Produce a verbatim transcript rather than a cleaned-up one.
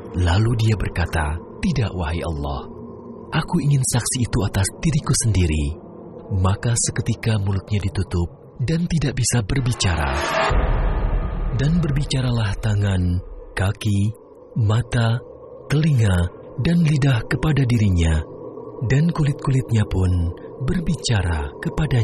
Lalu dia berkata, "Tidak, wahai Allah, aku ingin saksi itu atas diriku sendiri." Maka seketika mulutnya ditutup dan tidak bisa berbicara. Dan berbicaralah tangan, kaki, mata, telinga, dan lidah kepada dirinya, dan kulit-kulitnya pun berbicara kepadanya.